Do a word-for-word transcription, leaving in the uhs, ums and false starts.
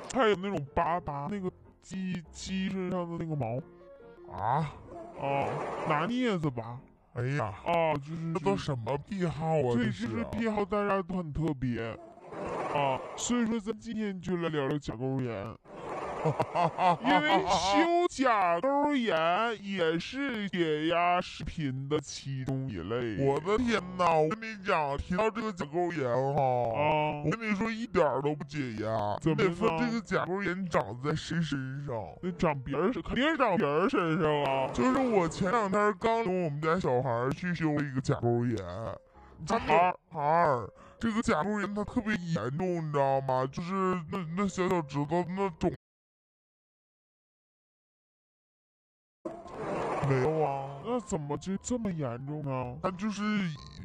还有那种拔拔那个鸡鸡身上的那个毛啊啊，拿镊子拔。 哎呀啊，就是这都什么癖好啊？ 对， 这这是是癖好，大家都很特别啊。所以说，咱今天就来聊聊甲沟炎。因为修甲沟炎也是解压视频的其中一类。 我的天哪！我跟你讲，提到这个甲沟炎哈， 啊， 我跟你说一点都不解压。 怎么得分呢这个甲沟炎长在谁身上？ 那长别人身肯定是长别人身上啊。 就是我前两天刚领我们家小孩去修了一个甲沟炎。 这孩儿，这个甲沟炎它特别严重，你知道吗？就是那那小小指头那肿。没有啊， 那怎么就这么严重呢？ 它就是